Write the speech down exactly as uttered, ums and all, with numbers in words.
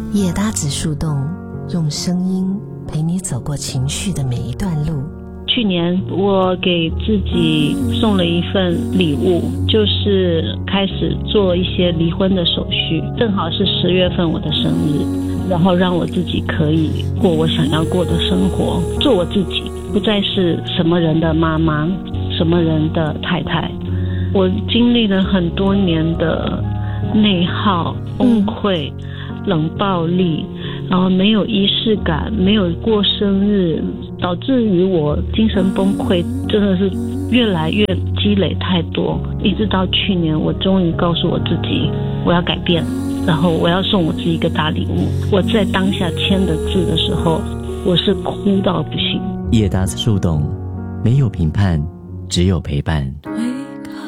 叶搭子树洞，用声音陪你走过情绪的每一段路。 去年我给自己送了一份礼物，就是开始做一些离婚的手续，正好是十月份我的生日，然后让我自己可以过我想要过的生活，做我自己，不再是什么人的妈妈，什么人的太太。我经历了很多年的内耗、崩溃、冷暴力，然后没有仪式感，没有过生日，导致于我精神崩溃，真的是越来越积累太多，一直到去年我终于告诉我自己我要改变，然后我要送我自己一个大礼物。我在当下签的字的时候，我是哭到不行。 叶搭子树洞，没有评判，只有陪伴。